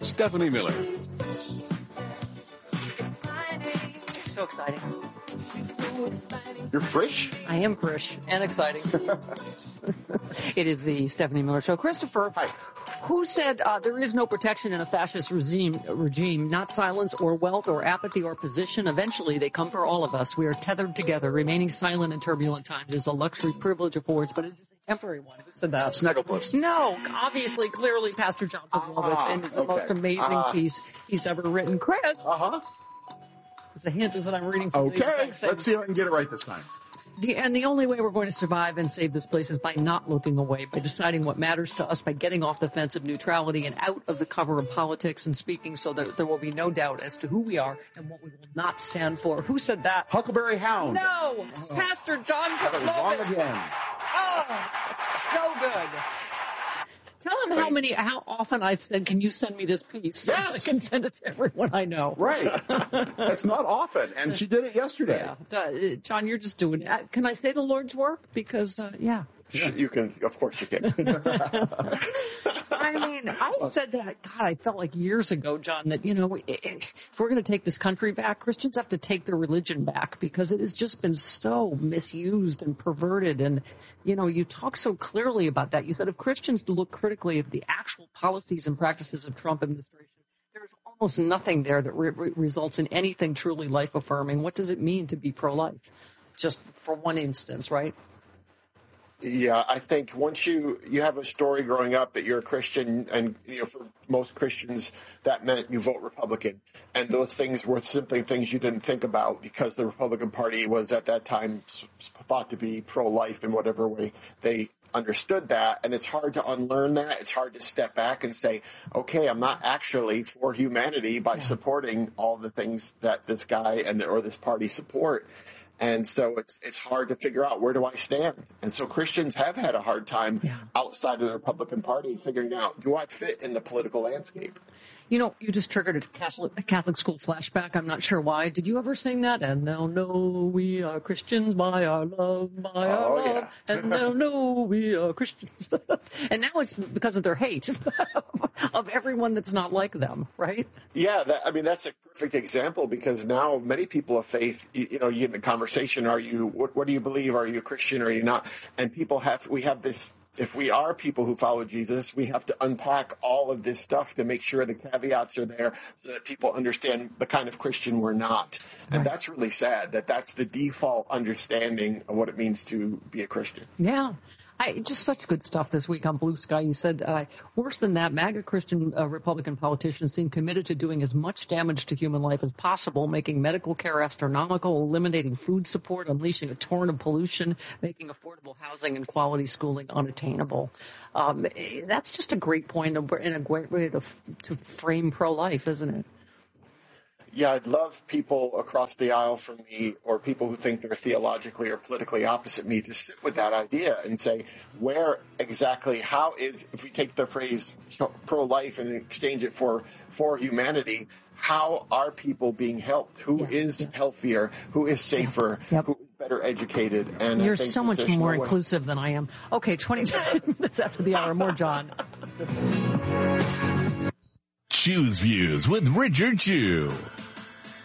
Stephanie Miller. So exciting. You're fresh? I am fresh and exciting. It is the Stephanie Miller Show. Christopher, Hi. Who said there is no protection in a fascist regime, not silence or wealth or apathy or position? Eventually, they come for all of us. We are tethered together. Remaining silent in turbulent times is a luxury privilege affords, but it is a temporary one. Who said that? Snugglepuss. No, obviously, clearly, Pastor John Pavlovitz, and it's the most amazing piece he's ever written. Chris! The hint is that I'm reading from the Okay, exact same. let's see if I can get it right this time. And the only way we're going to survive and save this place is by not looking away, by deciding what matters to us, by getting off the fence of neutrality and out of the cover of politics and speaking so that there will be no doubt as to who we are and what we will not stand for. Who said that? Huckleberry Hound. No! Pastor John Pavlovitz. Wrong again. Oh, so good. Tell him how often I've said, can you send me this piece? Yes. I can send it to everyone I know. Right. That's not often. And she did it yesterday. Yeah. John, you're just doing it. Can I say the Lord's work? Because, yeah. You can, of course you can. I mean, I said that, God, I felt like years ago, John, that, if we're going to take this country back, Christians have to take their religion back because it has just been so misused and perverted. And, you talk so clearly about that. You said if Christians look critically at the actual policies and practices of Trump administration, there's almost nothing there that results in anything truly life-affirming. What does it mean to be pro-life? Just for one instance, right? Yeah, I think once you have a story growing up that you're a Christian, and for most Christians that meant you vote Republican, and those things were simply things you didn't think about because the Republican Party was at that time thought to be pro-life in whatever way they understood that, and it's hard to unlearn that. It's hard to step back and say, okay, I'm not actually for humanity by supporting all the things that this guy or this party support. And so it's hard to figure out, where do I stand? And so Christians have had a hard time outside of the Republican Party figuring out, do I fit in the political landscape? You just triggered a Catholic school flashback. I'm not sure why. Did you ever sing that? And they'll know we are Christians by our love, Yeah. And they'll know we are Christians. And now it's because of their hate of everyone that's not like them, right? Yeah, that's a perfect example, because now many people of faith, you get in the conversation, what do you believe? Are you a Christian? Or are you not? And we have this. If we are people who follow Jesus, we have to unpack all of this stuff to make sure the caveats are there so that people understand the kind of Christian we're not. And that's really sad that that's the default understanding of what it means to be a Christian. Yeah. Just such good stuff this week on Blue Sky. You said, worse than that, MAGA Christian Republican politicians seem committed to doing as much damage to human life as possible, making medical care astronomical, eliminating food support, unleashing a torrent of pollution, making affordable housing and quality schooling unattainable. That's just a great point and a great way to frame pro-life, isn't it? Yeah, I'd love people across the aisle from me, or people who think they're theologically or politically opposite me, to sit with that idea and say, if we take the phrase pro-life and exchange it for humanity, how are people being helped? Who is healthier? Who is safer? Who is better educated? And you're so much more inclusive than I am. Okay, 20 minutes after the hour, more John. Choose Views with Richard Chew.